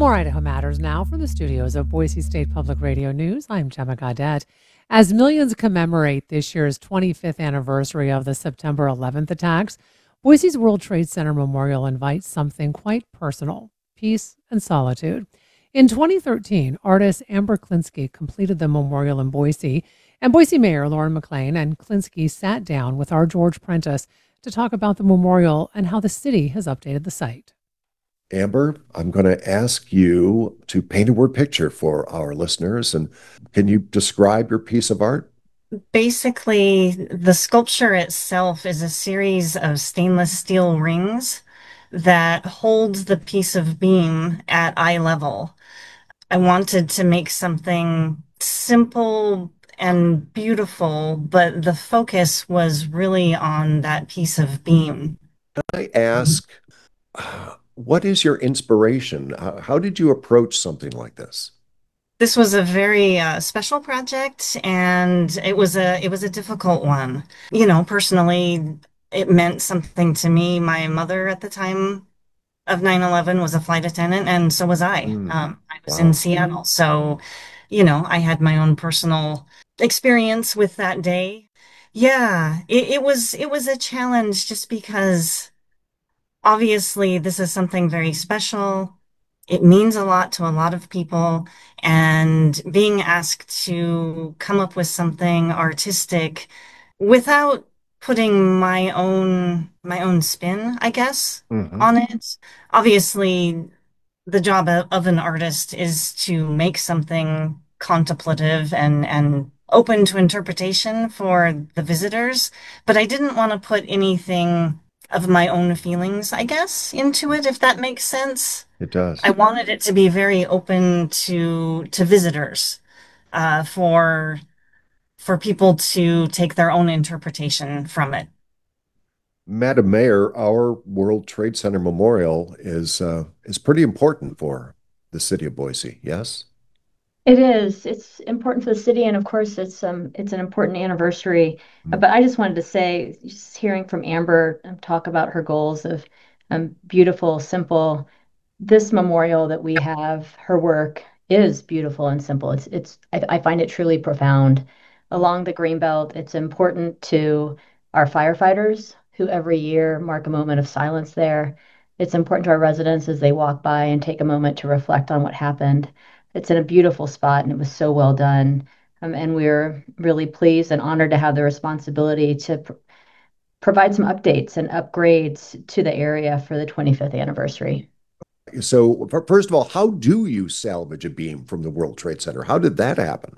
More Idaho Matters now from the studios of Boise State Public Radio News. I'm Gemma Gaudette. As millions commemorate this year's 25th anniversary of the September 11th attacks, Boise's World Trade Center Memorial invites something quite personal: peace and solitude. In 2013, artist Amber Klinsky completed the memorial in Boise, and Boise Mayor Lauren McLean and Klinsky sat down with our George Prentice to talk about the memorial and how the city has updated the site. Amber, I'm going to ask you to paint a word picture for our listeners. And can you describe your piece of art? Basically, the sculpture itself is a series of stainless steel rings that holds the piece of beam at eye level. I wanted to make something simple and beautiful, but the focus was really on that piece of beam. I ask, what is your inspiration? How did you approach something like this? This was a very special project, and it was a difficult one. Personally, it meant something to me. My mother at the time of 9/11 was a flight attendant, and so was I. Mm, I was in wow. Seattle, so I had my own personal experience with that day. Yeah, it was a challenge just because obviously this is something very special. It means a lot to a lot of people, and being asked to come up with something artistic without putting my own spin, I guess, Hmm. on it. Obviously, the job of an artist is to make something contemplative and open to interpretation for the visitors, but I didn't want to put anything of my own feelings, I guess, into it, if that makes sense. It I does. wanted it to be very open to visitors, for people to take their own interpretation from it. Madam Mayor, our World Trade Center Memorial is pretty important for the city of Boise. Yes. It is. It's important for the city, and of course, it's an important anniversary. Mm. But I just wanted to say, just hearing from Amber talk about her goals of beautiful, simple, this memorial that we have, her work is beautiful and simple. I find it truly profound. Along the Greenbelt, it's important to our firefighters who every year mark a moment of silence there. It's important to our residents as they walk by and take a moment to reflect on what happened. It's in a beautiful spot and it was so well done. And we're really pleased and honored to have the responsibility to provide some updates and upgrades to the area for the 25th anniversary. So, first of all, how do you salvage a beam from the World Trade Center? How did that happen?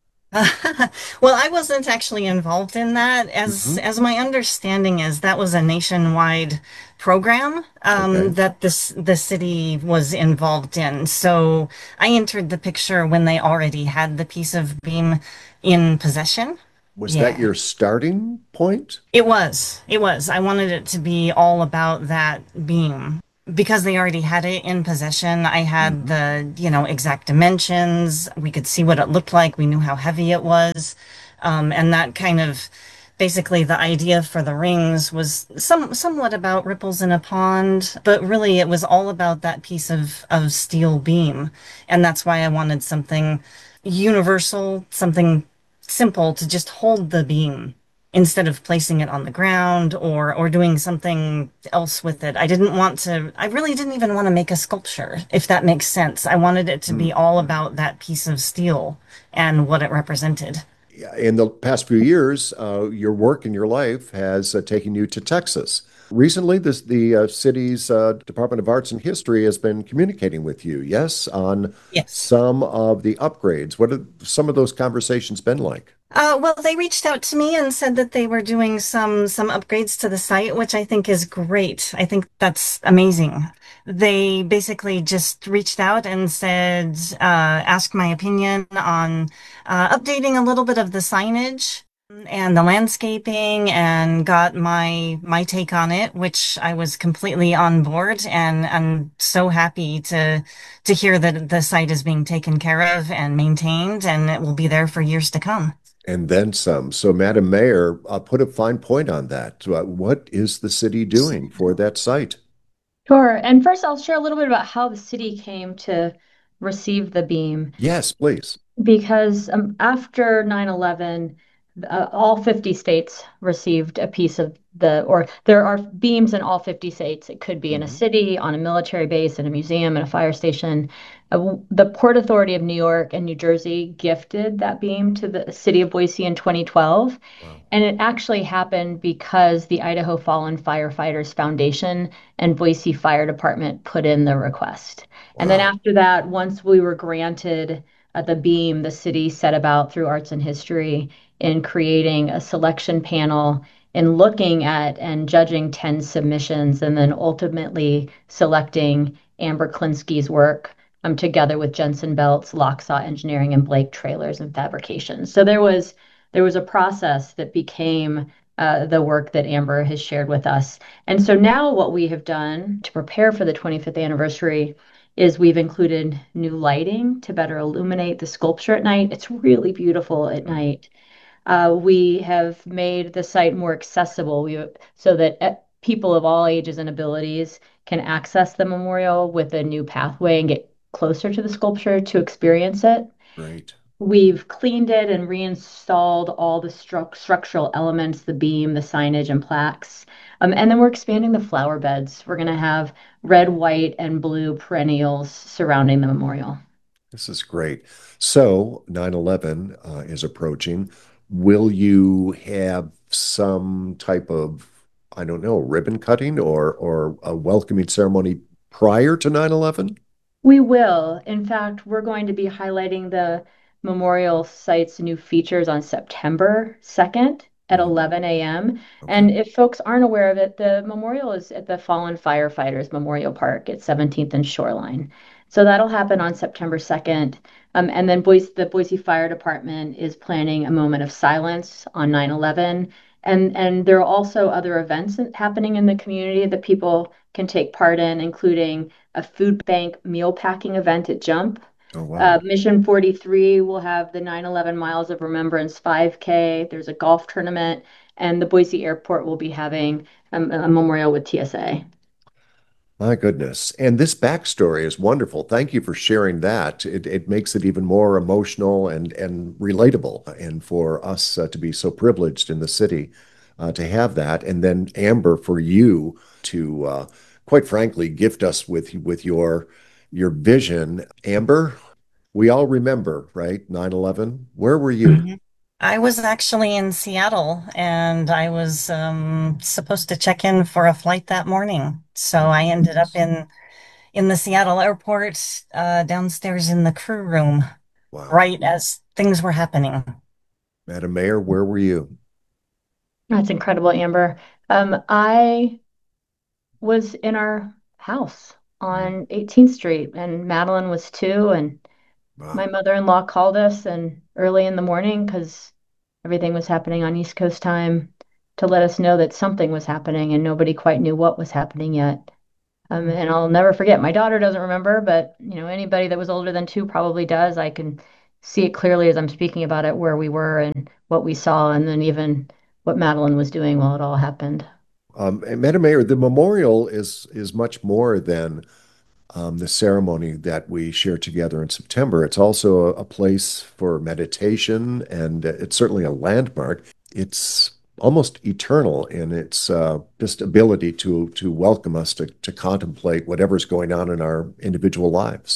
Well, I wasn't actually involved in that. As Hmm. as my understanding is, that was a nationwide program Okay. that the city was involved in. So I entered the picture when they already had the piece of beam in possession. Was that Yeah. your starting point? It was. It was. I wanted it to be all about that beam because they already had it in possession. I had Hmm. the exact dimensions. We could see what it looked like. We knew how heavy it was. And that kind of basically the idea for the rings was somewhat about ripples in a pond, but really it was all about that piece of steel beam. And that's why I wanted something universal, something simple to just hold the beam instead of placing it on the ground or doing something else with it. I really didn't even want to make a sculpture, if that makes sense. I wanted it to be Mm. all about that piece of steel and what it represented. Yeah, in the past few years, your work and your life has taken you to Texas. Recently, the city's Department of Arts and History has been communicating with you, yes, on Yes. some of the upgrades. What have some of those conversations been like? Well, they reached out to me and said that they were doing some upgrades to the site, which I think is great. I think that's amazing. They basically just reached out and said, asked my opinion on updating a little bit of the signage and the landscaping, and got my take on it, which I was completely on board, and I'm so happy to hear that the site is being taken care of and maintained, and it will be there for years to come. And then some. So, Madam Mayor, put a fine point on that. What is the city doing for that site? Sure. And first, I'll share a little bit about how the city came to receive the beam. Yes, please. Because after 9/11, all 50 states received a piece of or there are beams in all 50 states. It could be in a Mhm. city, on a military base, in a museum, in a fire station. The Port Authority of New York and New Jersey gifted that beam to the city of Boise in 2012. Wow. And it actually happened because the Idaho Fallen Firefighters Foundation and Boise Fire Department put in the request. And then Wow. after that, once we were granted at the Beam, the city set about through arts and history in creating a selection panel in looking at and judging 10 submissions and then ultimately selecting Amber Klinsky's work together with Jensen Belts, Locksaw Engineering, and Blake Trailers and Fabrication. So there was a process that became the work that Amber has shared with us. And so now what we have done to prepare for the 25th anniversary is we've included new lighting to better illuminate the sculpture at night. It's really beautiful at Mm. night. We have made the site more accessible so that people of all ages and abilities can access the memorial with a new pathway and get closer to the sculpture to experience it. Great. We've cleaned it and reinstalled all the structural elements, the beam, the signage, and plaques. And then we're expanding the flower beds. We're going to have red, white, and blue perennials surrounding the memorial. This is great. So 9/11 is approaching. Will you have some type of, I don't know, ribbon cutting or a welcoming ceremony prior to 9/11? We will. In fact, we're going to be highlighting the memorial site's new features on September 2nd at Mm, 11 a.m. okay. And if folks aren't aware of it, the memorial is at the Fallen Firefighters Memorial Park at 17th and Shoreline. So that'll happen on September 2nd. And then the Boise Fire Department is planning a moment of silence on 9/11. And there are also other events happening in the community that people can take part in, including a food bank meal packing event at Jump. Oh, wow. Mission 43 will have the 9/11 Miles of Remembrance 5K. There's a golf tournament, and the Boise Airport will be having a memorial with TSA. My goodness. And this backstory is wonderful. Thank you for sharing that. It makes it even more emotional and relatable, and for us to be so privileged in the city to have that. And then Amber, for you to quite frankly gift us with your vision. Amber, we all remember, right? 9/11. Where were you? Mhm. I was actually in Seattle and I was supposed to check in for a flight that morning. So Oh, I ended up goodness. in the Seattle airport downstairs in the crew room Wow. right as things were happening. Madam Mayor, where were you? That's incredible, Amber. I was in our house Mm, on 18th Street, and Madeline was too, and my wow. mother-in-law called us and early in the morning because everything was happening on East Coast time to let us know that something was happening and nobody quite knew what was happening yet. And I'll never forget. My daughter doesn't remember, but anybody that was older than two probably does. I can see it clearly as I'm speaking about it, where we were and what we saw, and then even what Madeline was doing while it all happened. And Madam Mayor, the memorial is much more than the ceremony that we share together in September. It's also a place for meditation, and it's certainly a landmark. It's almost eternal in its just ability to welcome us to contemplate whatever's going on in our individual lives.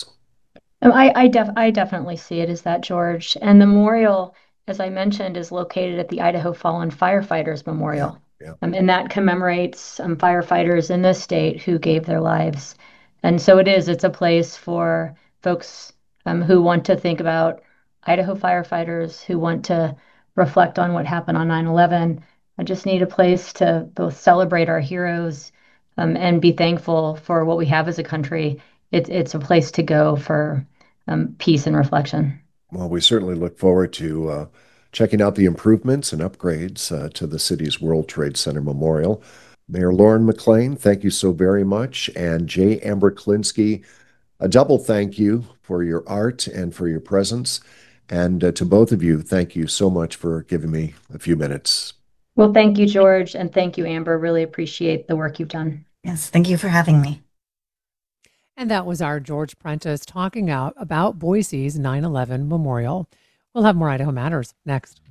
I definitely see it as that, George. And the memorial, as I mentioned, is located at the Idaho Fallen Firefighters Yeah, Memorial. yeah. And that commemorates firefighters in this state who gave their lives. And so it's a place for folks who want to think about Idaho firefighters, who want to reflect on what happened on 9/11. I just need a place to both celebrate our heroes and be thankful for what we have as a country. It's a place to go for peace and reflection. Well, we certainly look forward to checking out the improvements and upgrades to the city's World Trade Center Memorial. Mayor Lauren McLean, thank you so very much. And J. Amber Klinsky, a double thank you for your art and for your presence. And to both of you, thank you so much for giving me a few minutes. Well, thank you, George, and thank you, Amber. Really appreciate the work you've done. Yes, thank you for having me. And that was our George Prentice talking out about Boise's 9/11 memorial. We'll have more Idaho Matters next.